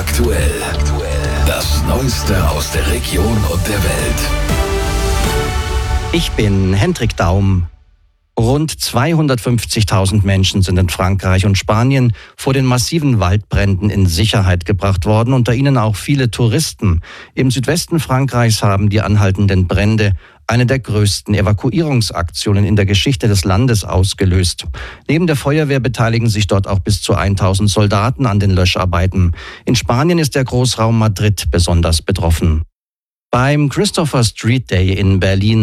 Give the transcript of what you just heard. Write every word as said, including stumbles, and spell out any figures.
aktuell. Das Neueste aus der Region und der Welt. Ich bin Hendrik Daum. Rund zweihundertfünfzigtausend Menschen sind in Frankreich und Spanien vor den massiven Waldbränden in Sicherheit gebracht worden, unter ihnen auch viele Touristen. Im Südwesten Frankreichs haben die anhaltenden Brände eine der größten Evakuierungsaktionen in der Geschichte des Landes ausgelöst. Neben der Feuerwehr beteiligen sich dort auch bis zu tausend Soldaten an den Löscharbeiten. In Spanien ist der Großraum Madrid besonders betroffen. Beim Christopher Street Day in Berlin